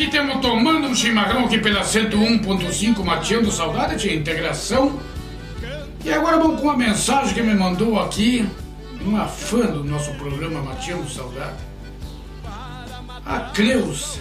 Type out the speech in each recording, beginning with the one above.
que temos tomando um chimarrão aqui pela 101.5, mateando saudade, tinha integração. E agora vamos com uma mensagem que me mandou aqui uma fã do nosso programa Mateando Saudade, a Cleusa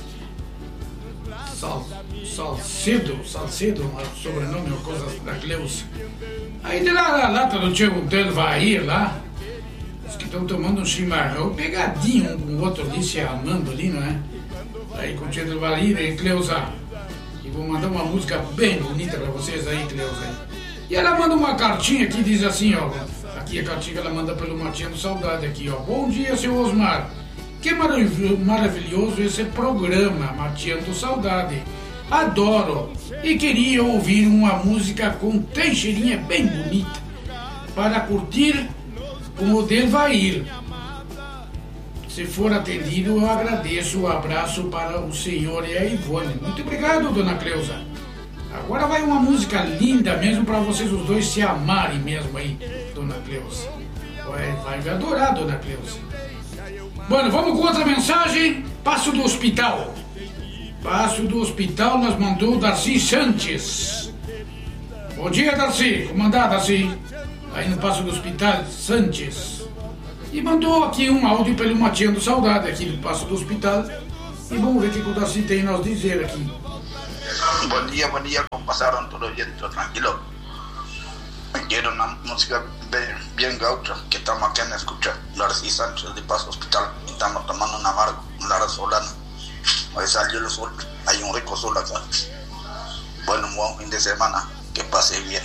Salcedo, um sobrenome, uma coisa da Cleusa. Aí de lá na lata do tio Delvair lá, diz que estão tomando um chimarrão pegadinho um com o outro ali, se amando ali, não é? Aí com o tio Delvair e Cleusa, e vou mandar uma música bem bonita pra vocês aí, Cleusa. E ela manda uma cartinha que diz assim, ó, aqui a cartinha que ela manda pelo Mateando Saudade aqui, ó. Bom dia, seu Osmar. Que maravilhoso esse programa, Mateando Saudade. Adoro e queria ouvir uma música com teixeirinha bem bonita para curtir com o Delvair. Se for atendido, eu agradeço. Um abraço para o senhor e a Ivone. Muito obrigado, dona Cleusa. Agora vai uma música linda mesmo para vocês os dois se amarem mesmo aí, dona Cleusa. Vai adorar, dona Cleusa. Bueno, vamos com outra mensagem. Passo do Hospital. Passo do Hospital nos mandou Darcy Sanches. Bom dia, Darcy. Como anda, Darcy? Aí no Passo do Hospital, Sanches. E mandou aqui um áudio pelo Mateando Saudade aqui do Passo do Hospital. E vamos ver o que o Darcy tem a nos dizer aqui. Buen día, ¿cómo pasaron todo bien, todo tranquilo? Quiero una música bien gaucha que estamos aquí en escuchar. Darcy Sánchez de Paso Hospital. Estamos tomando un amargo, un lara solano. Hoy salió el sol, hay un rico sol acá. Bueno, un buen fin de semana, que pase bien.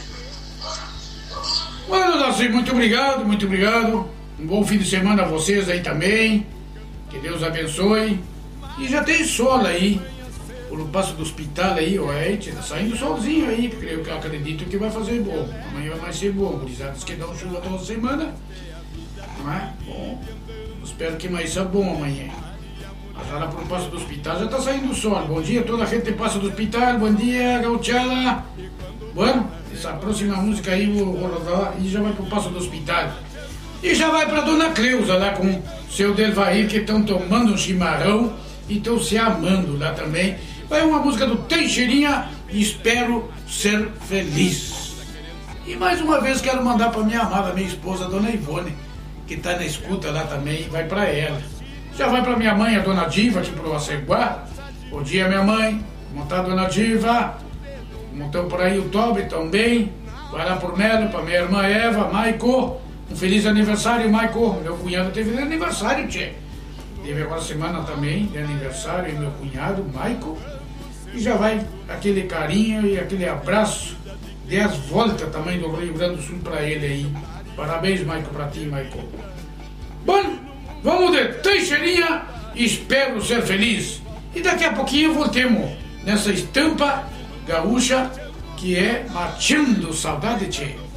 Bueno, Darcy, muito obrigado, muito obrigado. Um bom fim de semana a vocês aí também. Que Deus abençoe. E já tem sol aí. Por Passo do Hospital aí, ó, tá saindo solzinho aí, porque eu acredito que vai fazer bom. Amanhã vai ser bom, gurizada, diz que dá um chuva toda semana, não é? Bom, espero que mais seja bom amanhã. Mas lá pro Passo do Hospital já tá saindo o sol. Bom dia a toda a gente de Passo do Hospital, bom dia, gauchada. Bueno, essa próxima música aí vou rodar e já vai pro Passo do Hospital. E já vai pra dona Cleusa lá com o seu Delvair, que estão tomando um chimarrão e estão se amando lá também. Vai uma música do Teixeirinha, Espero Ser Feliz. E mais uma vez quero mandar para minha amada, minha esposa, a dona Ivone, que está na escuta lá também, vai para ela. Já vai para minha mãe, a dona Diva, aqui pro Aceguá. Bom dia, minha mãe. Como tá, dona Diva? Como estão por aí o Toby também? Vai lá por Melo, para minha irmã Eva, Maico. Um feliz aniversário, Maico. Meu cunhado teve aniversário, tchê. Teve agora semana também de aniversário, meu cunhado, Maico. E já vai aquele carinho e aquele abraço, 10 voltas também do Rio Grande do Sul para ele aí. Parabéns, Maico, para ti, Maico. Bom, vamos de Teixeirinha, Espero Ser Feliz. E daqui a pouquinho voltemos nessa estampa gaúcha que é Mateando Saudade, tchê.